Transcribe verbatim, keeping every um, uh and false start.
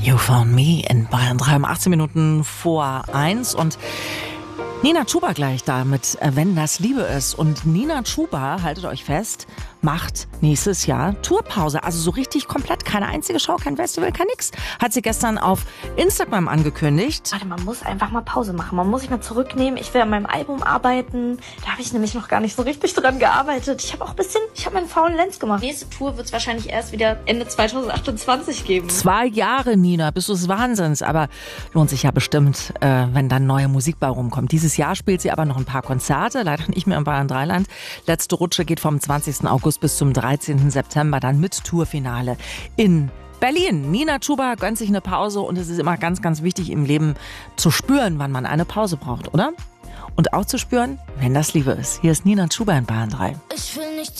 You Found Me in Bayern drei um achtzehn Minuten vor eins und Nina Chuba gleich da mit Wenn das Liebe ist. Und Nina Chuba, haltet euch fest, macht nächstes Jahr Tourpause. Also so richtig komplett, keine einzige Show, kein Festival, kein nix. Hat sie gestern auf Instagram angekündigt. Warte, man muss einfach mal Pause machen. Man muss sich mal zurücknehmen. Ich will an meinem Album arbeiten. Da habe ich nämlich noch gar nicht so richtig dran gearbeitet. Ich habe auch ein bisschen, ich habe meinen faulen Lenz gemacht. Nächste Tour wird es wahrscheinlich erst wieder Ende zwanzig achtundzwanzig geben. Zwei Jahre, Nina, bist du des Wahnsinns. Aber lohnt sich ja bestimmt, äh, wenn dann neue Musik bei rumkommt. Dieses Jahr spielt sie aber noch ein paar Konzerte, leider nicht mehr im Bayern drei Land. Letzte Rutsche geht vom zwanzigsten August bis zum dreizehnten September, dann mit Tourfinale in Berlin. Nina Chuba gönnt sich eine Pause und es ist immer ganz, ganz wichtig im Leben zu spüren, wann man eine Pause braucht, oder? Und auch zu spüren, wenn das Liebe ist. Hier ist Nina Chuba in Bayern drei. Ich will nicht